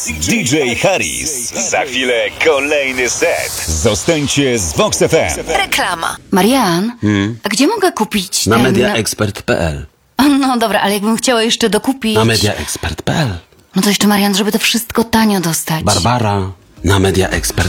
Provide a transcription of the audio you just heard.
DJ Harris. Za chwilę kolejny set. Zostańcie z Vox FM. Reklama. Marian, a gdzie mogę kupić Na ten... mediaexpert.pl. No dobra, ale jakbym chciała jeszcze dokupić... Na mediaexpert.pl. No to jeszcze, Marian, żeby to wszystko tanio dostać. Barbara na mediaexpert.pl.